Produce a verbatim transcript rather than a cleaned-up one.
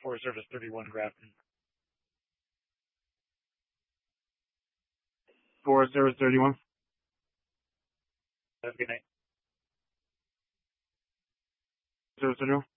Forest Service thirty-one Grafton. Forest Service thirty-one. Have a good night. Service thirty-one.